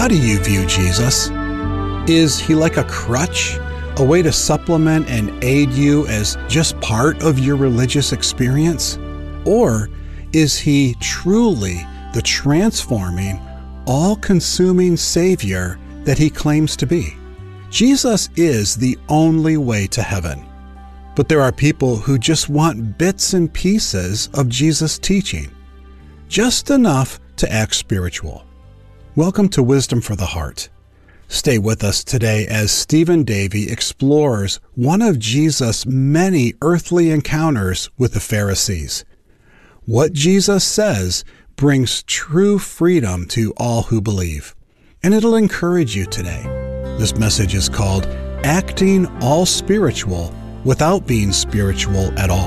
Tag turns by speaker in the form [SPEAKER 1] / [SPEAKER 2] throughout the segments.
[SPEAKER 1] How do you view Jesus? Is he like a crutch, a way to supplement and aid you as just part of your religious experience? Or is he truly the transforming, all-consuming Savior that he claims to be? Jesus is the only way to heaven. But there are people who just want bits and pieces of Jesus' teaching, just enough to act spiritual. Welcome to Wisdom for the Heart. Stay with us today as Stephen Davey explores one of Jesus' many earthly encounters with the Pharisees. What Jesus says brings true freedom to all who believe, and it'll encourage you today. This message is called Acting All Spiritual Without Being Spiritual at All.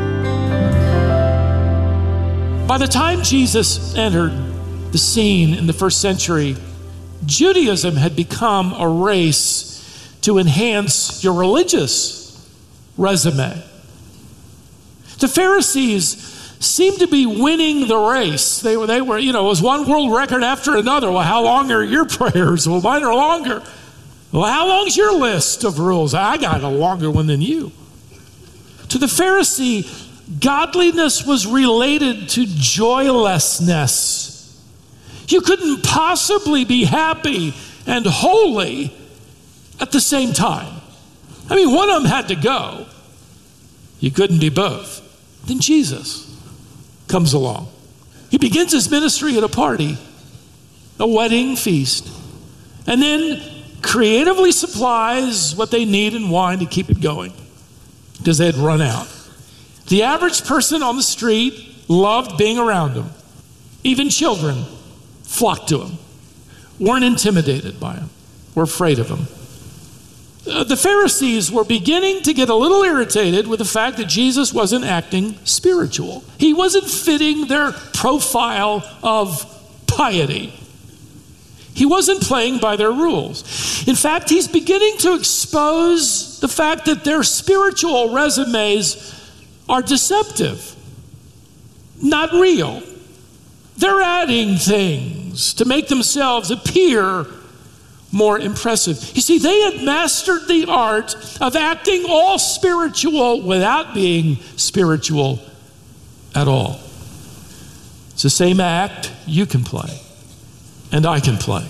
[SPEAKER 2] By the time Jesus entered the scene in the first century, Judaism had become a race to enhance your religious resume. The Pharisees seemed to be winning the race. They were, it was one world record after another. Well, how long are your prayers? Well, mine are longer. Well, how long's your list of rules? I got a longer one than you. To the Pharisee, godliness was related to joylessness. You couldn't possibly be happy and holy at the same time. I mean, one of them had to go. You couldn't be both. Then Jesus comes along. He begins his ministry at a party, a wedding feast, and then creatively supplies what they need in wine to keep it going because they had run out. The average person on the street loved being around him. Even children flocked to him, weren't intimidated by him, were afraid of him. The Pharisees were beginning to get a little irritated with the fact that Jesus wasn't acting spiritual. He wasn't fitting their profile of piety. He wasn't playing by their rules. In fact, he's beginning to expose the fact that their spiritual resumes are deceptive, not real. They're adding things to make themselves appear more impressive. You see, they had mastered the art of acting all spiritual without being spiritual at all. It's the same act you can play and I can play.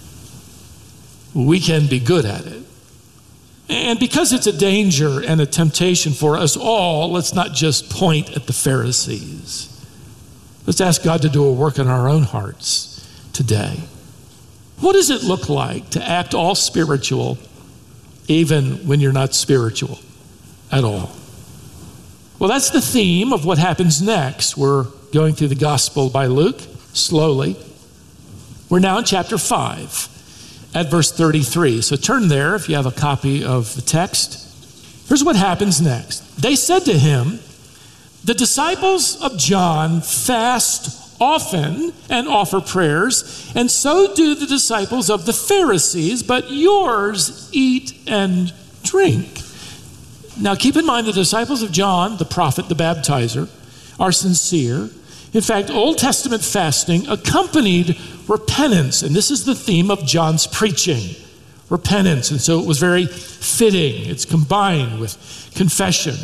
[SPEAKER 2] We can be good at it. And because it's a danger and a temptation for us all, let's not just point at the Pharisees. Let's ask God to do a work in our own hearts today. What does it look like to act all spiritual even when you're not spiritual at all? Well, that's the theme of what happens next. We're going through the Gospel by Luke slowly. We're now in chapter 5 at verse 33. So turn there if you have a copy of the text. Here's what happens next. They said to him, "The disciples of John fast often and offer prayers, and so do the disciples of the Pharisees, but yours eat and drink." Now keep in mind the disciples of John, the prophet, the baptizer, are sincere. In fact, Old Testament fasting accompanied repentance, and this is the theme of John's preaching, repentance. And so it was very fitting. It's combined with confession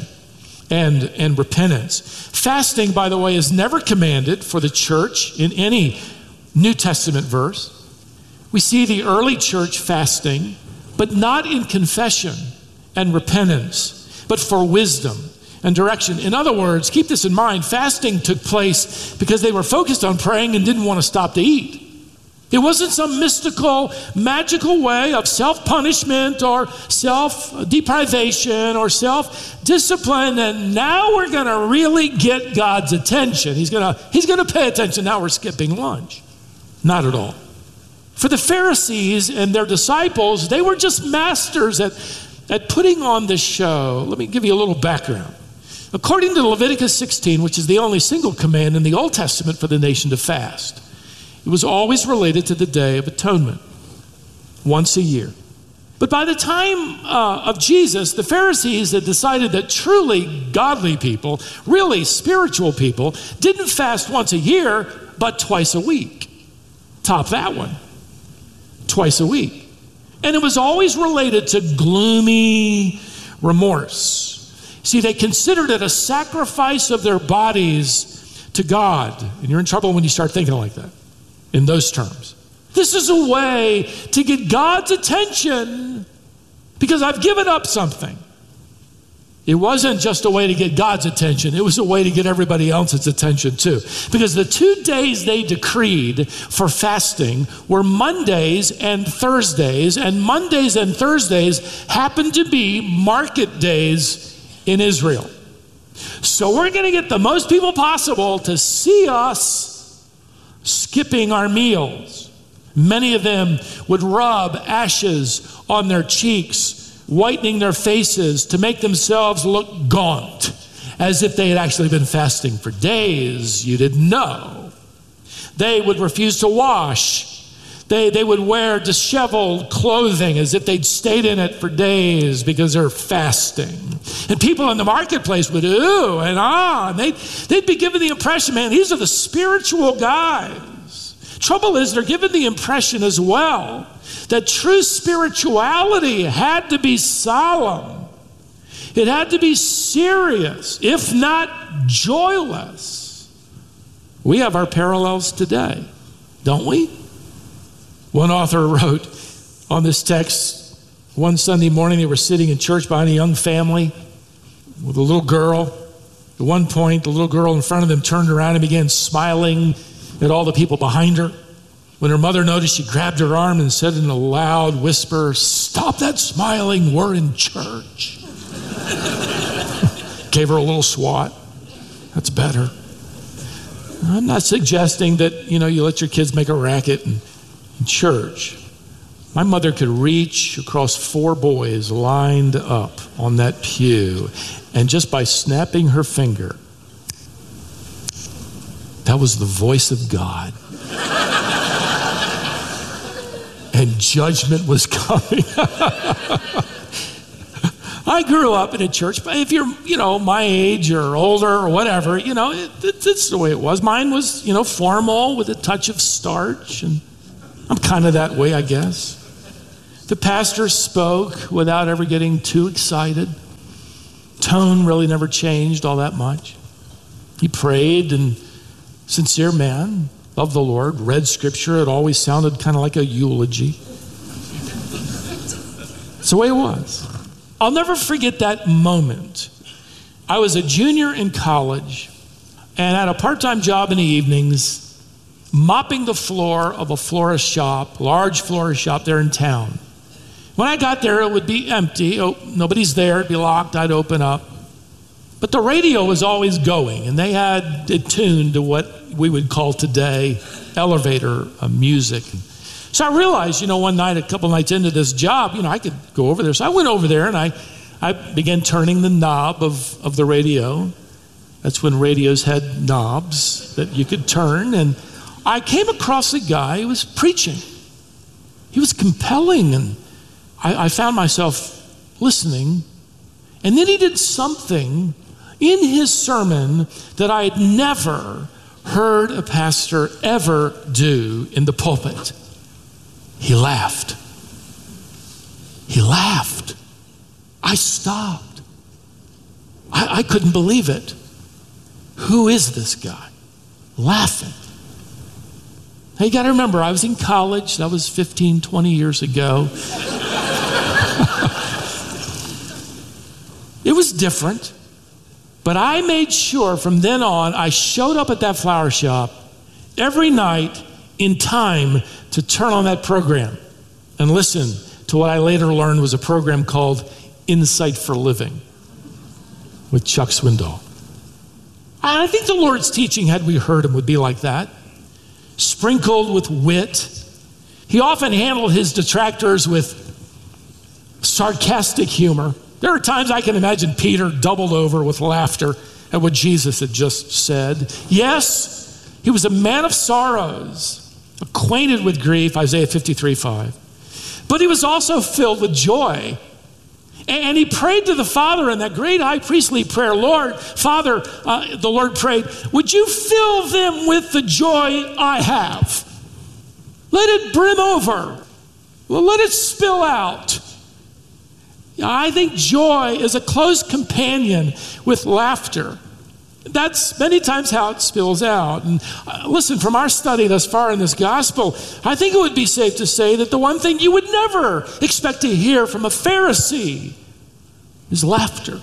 [SPEAKER 2] and repentance. Fasting, by the way, is never commanded for the church in any New Testament verse. We see the early church fasting, but not in confession and repentance, but for wisdom and direction. In other words, keep this in mind, fasting took place because they were focused on praying and didn't want to stop to eat. It wasn't some mystical, magical way of self-punishment or self-deprivation or self-discipline, and now we're going to really get God's attention. He's going to pay attention. Now we're skipping lunch. Not at all. For the Pharisees and their disciples, they were just masters at putting on this show. Let me give you a little background. According to Leviticus 16, which is the only single command in the Old Testament for the nation to fast, it was always related to the Day of Atonement, once a year. But by the time of Jesus, the Pharisees had decided that truly godly people, really spiritual people, didn't fast once a year, but twice a week. Top that one. twice a week. And it was always related to gloomy remorse. See, they considered it a sacrifice of their bodies to God. And you're in trouble when you start thinking like that, in those terms. This is a way to get God's attention because I've given up something. It wasn't just a way to get God's attention. It was a way to get everybody else's attention too. Because the 2 days they decreed for fasting were Mondays and Thursdays. And Mondays and Thursdays happened to be market days in Israel. So we're going to get the most people possible to see us skipping our meals. Many of them would rub ashes on their cheeks, whitening their faces to make themselves look gaunt, as if they had actually been fasting for days. You didn't know. They would refuse to wash. They would wear disheveled clothing as if they'd stayed in it for days because they're fasting. And people in the marketplace would ooh and ah, and they'd be given the impression, man, these are the spiritual guys. Trouble is, they're given the impression as well that true spirituality had to be solemn. It had to be serious, if not joyless. We have our parallels today, don't we? One author wrote on this text, one Sunday morning they were sitting in church behind a young family with a little girl. At one point, the little girl in front of them turned around and began smiling at all the people behind her. When her mother noticed, she grabbed her arm and said in a loud whisper, "Stop that smiling, we're in church." Gave her a little swat. That's better. I'm not suggesting that, you let your kids make a racket in church. My mother could reach across 4 boys lined up on that pew, and just by snapping her finger, that was the voice of God. And judgment was coming. I grew up in a church, but if you're, my age or older or whatever, it's the way it was. Mine was, formal with a touch of starch, and I'm kind of that way, I guess. The pastor spoke without ever getting too excited. Tone really never changed all that much. He prayed, and sincere man, loved the Lord, read scripture. It always sounded kind of like a eulogy. It's the way it was. I'll never forget that moment. I was a junior in college and had a part-time job in the evenings, mopping the floor of a florist shop, large florist shop there in town. When I got there, it would be empty. Oh, nobody's there. It'd be locked. I'd open up. But the radio was always going, and they had it tuned to what we would call today elevator music. So I realized, one night, a couple nights into this job, I could go over there. So I went over there, and I began turning the knob of the radio. That's when radios had knobs that you could turn. And I came across a guy who was preaching. He was compelling, and I found myself listening. And then he did something in his sermon that I had never heard a pastor ever do in the pulpit. He laughed. He laughed. I stopped. I couldn't believe it. Who is this guy laughing? Now you got to remember, I was in college. That was 15, 20 years ago. It was different. But I made sure from then on, I showed up at that flower shop every night in time to turn on that program and listen to what I later learned was a program called Insight for Living with Chuck Swindoll. And I think the Lord's teaching, had we heard him, would be like that, sprinkled with wit. He often handled his detractors with sarcastic humor. There are times I can imagine Peter doubled over with laughter at what Jesus had just said. Yes, he was a man of sorrows, acquainted with grief, Isaiah 53:5. But he was also filled with joy. And he prayed to the Father in that great high priestly prayer, Lord, Father, the Lord prayed, would you fill them with the joy I have? Let it brim over. Well, let it spill out. I think joy is a close companion with laughter. That's many times how it spills out. And listen, from our study thus far in this gospel, I think it would be safe to say that the one thing you would never expect to hear from a Pharisee is laughter.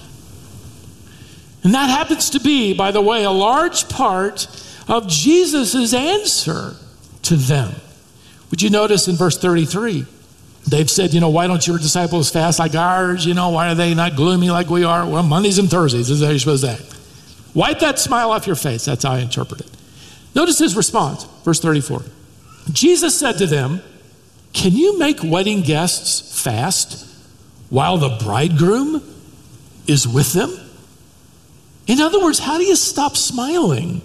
[SPEAKER 2] And that happens to be, by the way, a large part of Jesus' answer to them. Would you notice in verse 33? They've said, why don't your disciples fast like ours? Why are they not gloomy like we are? Well, Mondays and Thursdays is how you're supposed to act. Wipe that smile off your face. That's how I interpret it. Notice his response, verse 34. Jesus said to them, can you make wedding guests fast while the bridegroom is with them? In other words, how do you stop smiling?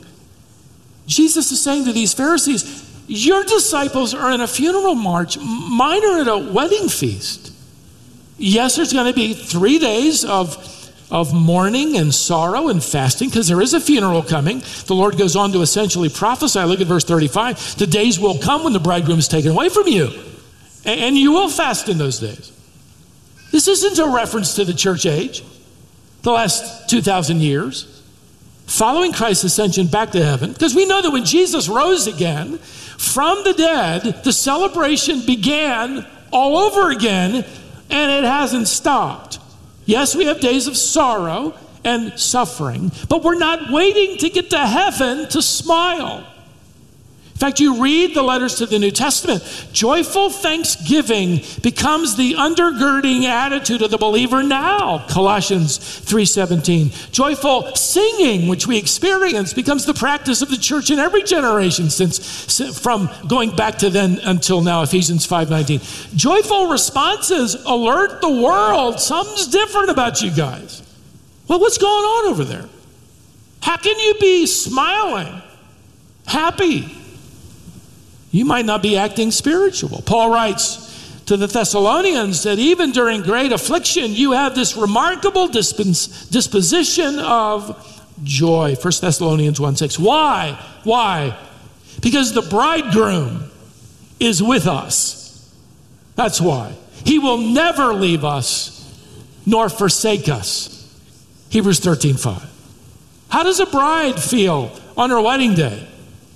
[SPEAKER 2] Jesus is saying to these Pharisees, your disciples are in a funeral march. Mine are at a wedding feast. Yes, there's going to be 3 days of mourning and sorrow and fasting because there is a funeral coming. The Lord goes on to essentially prophesy. Look at verse 35. The days will come when the bridegroom is taken away from you, and you will fast in those days. This isn't a reference to the church age, the last 2,000 years, following Christ's ascension back to heaven, because we know that when Jesus rose again from the dead, the celebration began all over again, and it hasn't stopped. Yes, we have days of sorrow and suffering, but we're not waiting to get to heaven to smile. In fact, you read the letters to the New Testament, joyful thanksgiving becomes the undergirding attitude of the believer now, Colossians 3:17. Joyful singing, which we experience, becomes the practice of the church in every generation from going back to then until now, Ephesians 5:19. Joyful responses alert the world. Something's different about you guys. Well, what's going on over there? How can you be smiling, happy? You might not be acting spiritual. Paul writes to the Thessalonians that even during great affliction, you have this remarkable disposition of joy. 1 Thessalonians 1:6. Why? Why? Because the bridegroom is with us. That's why. He will never leave us nor forsake us. Hebrews 13:5. How does a bride feel on her wedding day?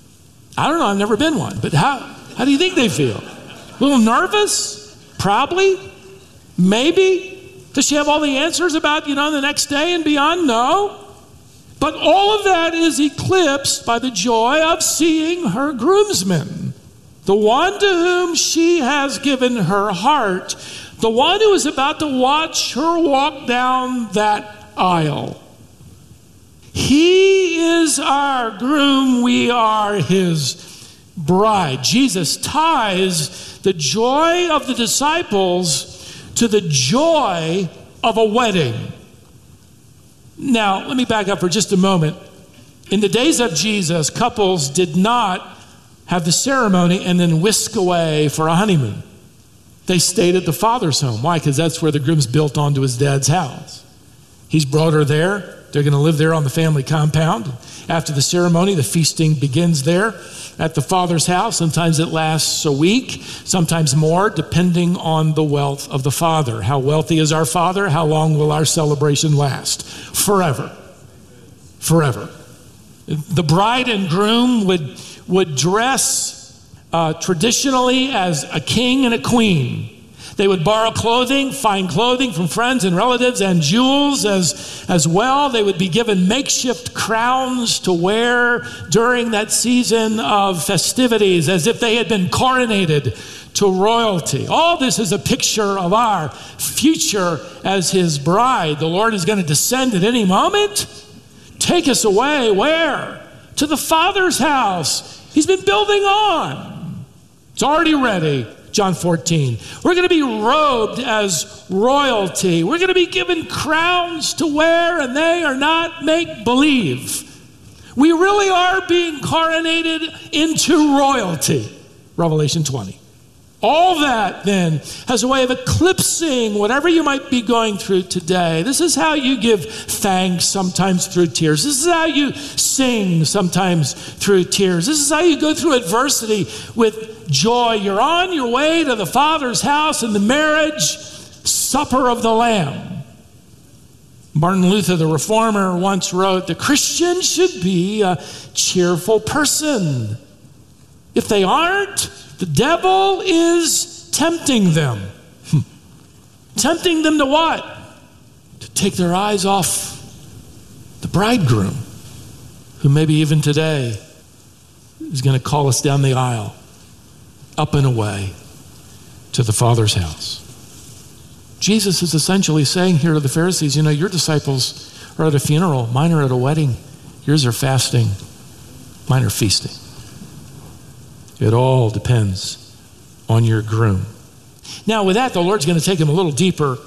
[SPEAKER 2] I don't know, I've never been one, but how do you think they feel? A little nervous? Probably? Maybe? Does she have all the answers about, the next day and beyond? No. But all of that is eclipsed by the joy of seeing her groomsmen, the one to whom she has given her heart, the one who is about to watch her walk down that aisle. He is our groom, we are his bride. Jesus ties the joy of the disciples to the joy of a wedding. Now, let me back up for just a moment. In the days of Jesus, couples did not have the ceremony and then whisk away for a honeymoon. They stayed at the father's home. Why? Because that's where the groom's built onto his dad's house. He's brought her there. They're going to live there on the family compound. After the ceremony, the feasting begins there at the father's house. Sometimes it lasts a week, sometimes more, depending on the wealth of the father. How wealthy is our father? How long will our celebration last? Forever. Forever. The bride and groom would dress traditionally as a king and a queen. They would borrow clothing, fine clothing from friends and relatives, and jewels as well. They would be given makeshift crowns to wear during that season of festivities, as if they had been coronated to royalty. All this is a picture of our future as his bride. The Lord is going to descend at any moment, take us away. Where? To the Father's house. He's been building on. It's already ready. John 14. We're going to be robed as royalty. We're going to be given crowns to wear, and they are not make-believe. We really are being coronated into royalty. Revelation 20. All that then has a way of eclipsing whatever you might be going through today. This is how you give thanks, sometimes through tears. This is how you sing, sometimes through tears. This is how you go through adversity with joy. You're on your way to the Father's house in the marriage supper of the Lamb. Martin Luther, the reformer, once wrote, "The Christian should be a cheerful person. If they aren't, the devil is tempting them." Tempting them to what? To take their eyes off the bridegroom, who maybe even today is going to call us down the aisle, up and away to the Father's house. Jesus is essentially saying here to the Pharisees, your disciples are at a funeral, mine are at a wedding, yours are fasting, mine are feasting. It all depends on your groom. Now with that, the Lord's going to take them a little deeper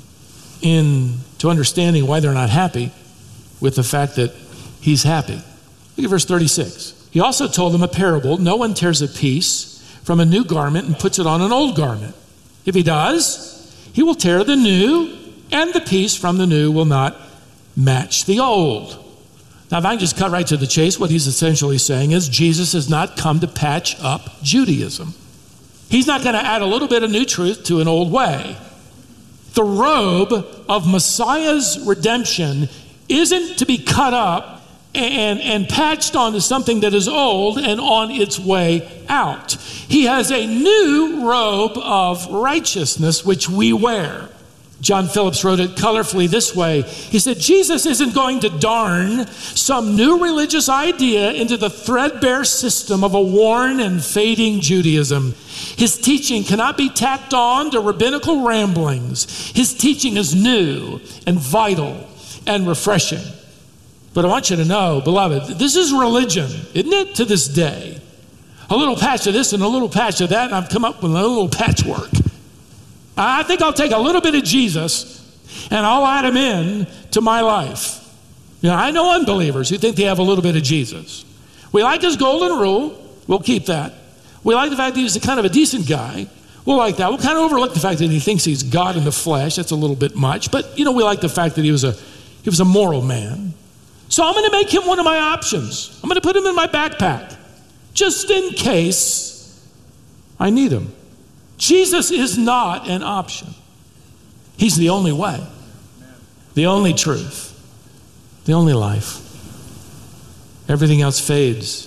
[SPEAKER 2] into understanding why they're not happy with the fact that he's happy. Look at verse 36. He also told them a parable. No one tears a piece from a new garment and puts it on an old garment. If he does, he will tear the new, and the piece from the new will not match the old. Now, if I can just cut right to the chase, what he's essentially saying is Jesus has not come to patch up Judaism. He's not going to add a little bit of new truth to an old way. The robe of Messiah's redemption isn't to be cut up and patched onto something that is old and on its way out. He has a new robe of righteousness which we wear. John Phillips wrote it colorfully this way. He said, Jesus isn't going to darn some new religious idea into the threadbare system of a worn and fading Judaism. His teaching cannot be tacked on to rabbinical ramblings. His teaching is new and vital and refreshing. But I want you to know, beloved, this is religion, isn't it, to this day? A little patch of this and a little patch of that, and I've come up with a little patchwork. I think I'll take a little bit of Jesus and I'll add him in to my life. I know unbelievers who think they have a little bit of Jesus. We like his golden rule. We'll keep that. We like the fact that he's a kind of a decent guy. We'll like that. We'll kind of overlook the fact that he thinks he's God in the flesh. That's a little bit much. But, we like the fact that he was a moral man. So I'm going to make him one of my options. I'm going to put him in my backpack just in case I need him. Jesus is not an option. He's the only way, the only truth, the only life. Everything else fades.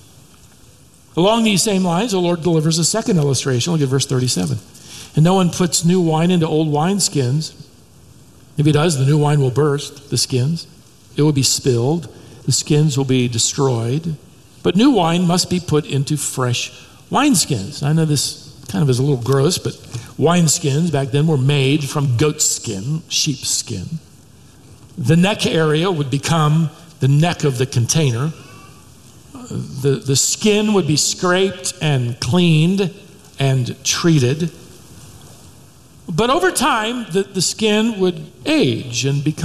[SPEAKER 2] Along these same lines, the Lord delivers a second illustration. Look at verse 37. And no one puts new wine into old wineskins. If he does, the new wine will burst the skins. It will be spilled. The skins will be destroyed. But new wine must be put into fresh wineskins. I know this kind of is a little gross, but wineskins back then were made from goat skin, sheep skin. The neck area would become the neck of the container. The skin would be scraped and cleaned and treated. But over time, the skin would age and become